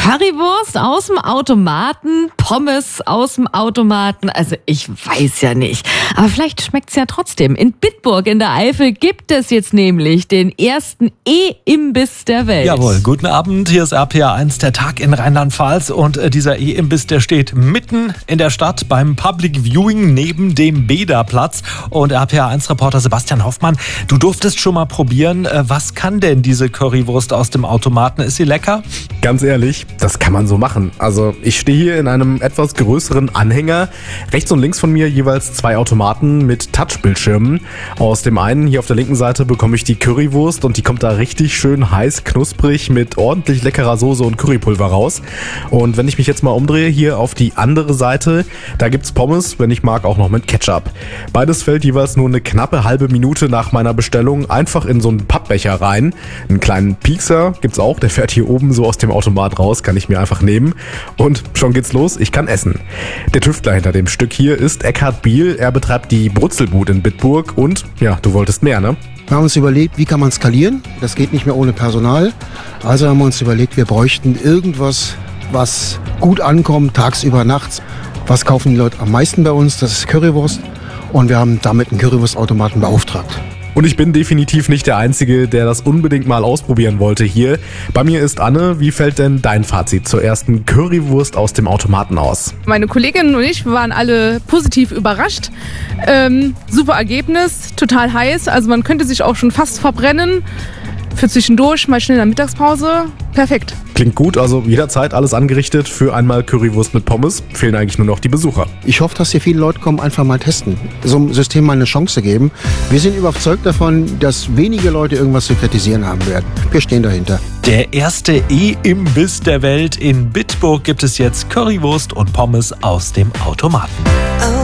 Currywurst aus dem Automaten, Pommes aus dem Automaten. Also ich weiß ja nicht. Aber vielleicht schmeckt's ja trotzdem. In Bitburg in der Eifel gibt es jetzt nämlich den ersten E-Imbiss der Welt. Jawohl, guten Abend. Hier ist RPA1, der Tag in Rheinland-Pfalz. Und dieser E-Imbiss, der steht mitten in der Stadt beim Public Viewing neben dem Beda-Platz. Und RPA1-Reporter Sebastian Hoffmann, du durftest schon mal probieren. Was kann denn diese Currywurst aus dem Automaten? Ist sie lecker? Ganz ehrlich, das kann man so machen. Also ich stehe hier in einem etwas größeren Anhänger. Rechts und links von mir jeweils 2 Automaten mit Touchbildschirmen. Aus dem einen, hier auf der linken Seite, bekomme ich die Currywurst und die kommt da richtig schön heiß, knusprig mit ordentlich leckerer Soße und Currypulver raus. Und wenn ich mich jetzt mal umdrehe, hier auf die andere Seite, da gibt's Pommes, wenn ich mag, auch noch mit Ketchup. Beides fällt jeweils nur eine knappe halbe Minute nach meiner Bestellung einfach in so einen Pappbecher rein. Einen kleinen Piekser gibt's auch, der fährt hier oben so aus dem Automat raus, kann ich mir einfach nehmen. Und schon geht's los, ich kann essen. Der Tüftler hinter dem Stück hier ist Eckhard Biel. Er betreibt die Brutzelbude in Bitburg und, ja, du wolltest mehr, ne? Wir haben uns überlegt, wie kann man skalieren? Das geht nicht mehr ohne Personal. Also haben wir uns überlegt, wir bräuchten irgendwas, was gut ankommt, tagsüber, nachts. Was kaufen die Leute am meisten bei uns? Das ist Currywurst. Und wir haben damit einen Currywurstautomaten beauftragt. Und ich bin definitiv nicht der Einzige, der das unbedingt mal ausprobieren wollte hier. Bei mir ist Anne. Wie fällt denn dein Fazit zur ersten Currywurst aus dem Automaten aus? Meine Kolleginnen und ich waren alle positiv überrascht. Super Ergebnis, total heiß. Also man könnte sich auch schon fast verbrennen. Für zwischendurch, mal schnell in der Mittagspause. Perfekt. Klingt gut, also jederzeit alles angerichtet für einmal Currywurst mit Pommes. Fehlen eigentlich nur noch die Besucher. Ich hoffe, dass hier viele Leute kommen, einfach mal testen. So einem System mal eine Chance geben. Wir sind überzeugt davon, dass wenige Leute irgendwas zu kritisieren haben werden. Wir stehen dahinter. Der erste E-Imbiss der Welt. In Bitburg gibt es jetzt Currywurst und Pommes aus dem Automaten.